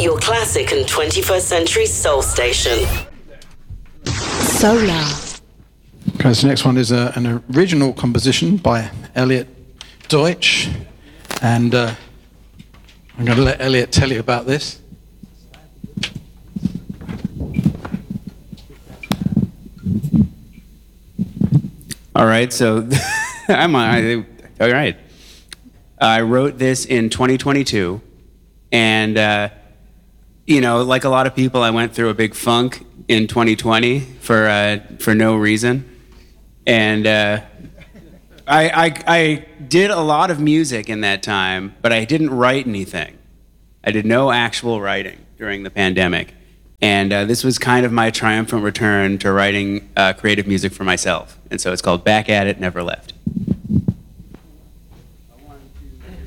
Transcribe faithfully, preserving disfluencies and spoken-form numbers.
your classic and twenty-first century soul station. Solar. Okay, so next one is a, an original composition by Elliot Deutsch, and uh, I'm going to let Elliot tell you about this. All right, so I'm I, all right. I wrote this in twenty twenty-two, and uh, you know, like a lot of people, I went through a big funk in twenty twenty for uh, for no reason, and uh, I, I I did a lot of music in that time, but I didn't write anything. I did no actual writing during the pandemic. And uh, this was kind of my triumphant return to writing uh, creative music for myself. And so it's called Back at It, Never Left.